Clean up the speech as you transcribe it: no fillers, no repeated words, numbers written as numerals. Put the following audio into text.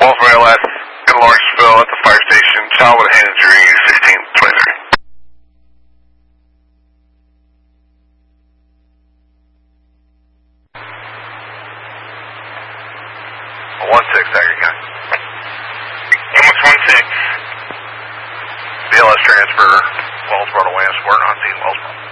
Wellsboro ALS in Lawrenceville at the fire station. Child with a hand injury, 1623. 16, Aggie. Ambulance 16. BLS transfer, Wellsboro to Williamsport, on scene, Wellsboro.